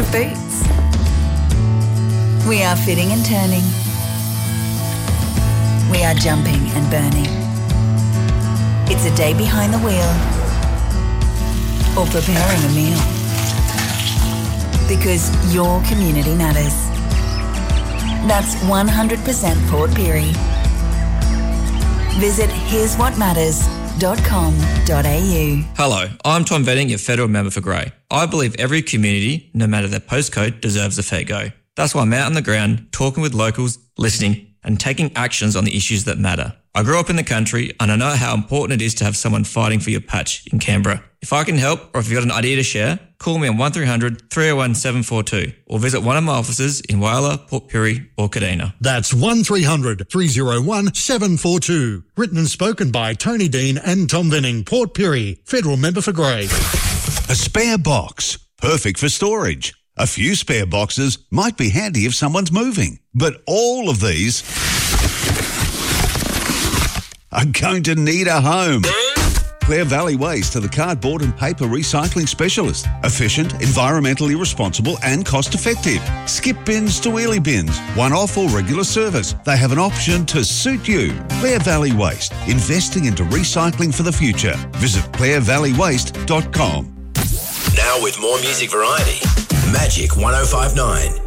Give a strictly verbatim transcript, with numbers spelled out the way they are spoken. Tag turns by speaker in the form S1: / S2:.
S1: of boots. We are fitting and turning. We are jumping and burning. It's a day behind the wheel or preparing a meal. Because your community matters. That's one hundred percent Port Pirie. Visit here's what matters dot com dot a u.
S2: Hello, I'm Tom Venning, your federal member for Grey. I believe every community, no matter their postcode, deserves a fair go. That's why I'm out on the ground, talking with locals, listening, and taking actions on the issues that matter. I grew up in the country and I know how important it is to have someone fighting for your patch in Canberra. If I can help, or if you've got an idea to share, call me on one three hundred, three oh one, seven four two or visit one of my offices in Whyalla, Port Pirie or Kadina.
S3: That's one three hundred, three oh one, seven four two. Written and spoken by Tony Dean and Tom Venning, Port Pirie, federal member for Grey.
S4: A spare box, perfect for storage. A few spare boxes might be handy if someone's moving, but all of these are going to need a home. Clare Valley Waste are the cardboard and paper recycling specialist. Efficient, environmentally responsible and cost-effective. Skip bins to wheelie bins, one-off or regular service. They have an option to suit you. Clare Valley Waste, investing into recycling for the future. Visit clare valley waste dot com.
S5: Now with more music variety, Magic one oh five nine.